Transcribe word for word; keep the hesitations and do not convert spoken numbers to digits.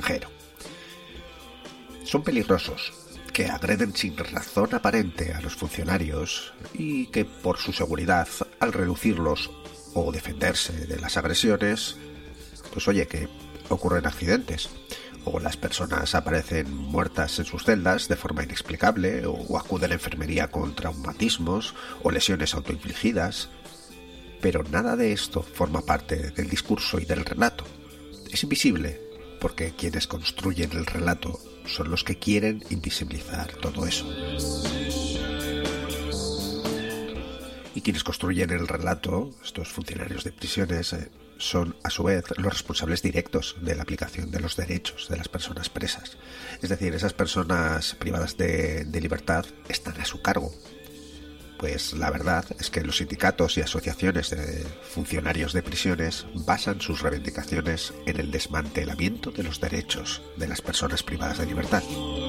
extranjero. Son peligrosos, que agreden sin razón aparente a los funcionarios y que por su seguridad, al reducirlos o defenderse de las agresiones, pues oye, que ocurren accidentes, o las personas aparecen muertas en sus celdas de forma inexplicable, o acuden a enfermería con traumatismos o lesiones autoinfligidas. Pero nada de esto forma parte del discurso y del relato. Es invisible, porque quienes construyen el relato son los que quieren invisibilizar todo eso. Y quienes construyen el relato, estos funcionarios de prisiones, eh, son a su vez los responsables directos de la aplicación de los derechos de las personas presas. Es decir, esas personas privadas de, de libertad están a su cargo. Pues la verdad es que los sindicatos y asociaciones de funcionarios de prisiones basan sus reivindicaciones en el desmantelamiento de los derechos de las personas privadas de libertad.